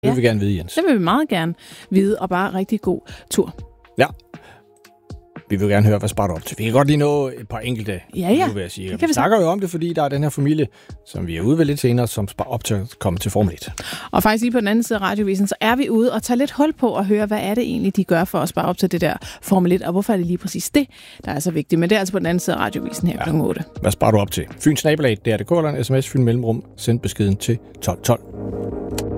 Det vil vi gerne vide, Jens. Det vil vi meget gerne vide, og bare rigtig god tur. Ja. Vi vil gerne høre, hvad sparer du op til. Vi kan godt lige nå et par enkelte, nu vil jeg sige. Vi snakker jo om det, fordi der er den her familie, som vi er ude ved lidt senere, som sparer op til at komme til Formel 1. Og faktisk lige på den anden side af radiovisen, så er vi ude og tager lidt hul på at høre, hvad er det egentlig, de gør for at spare op til det der Formel 1, og hvorfor er det lige præcis det, der er så vigtigt. Men det er altså på den anden side af radiovisen her kl. 8. Hvad sparer du op til? Fyns nabolag, det er det. Sms, Fyn Mellemrum, send beskeden til 1212.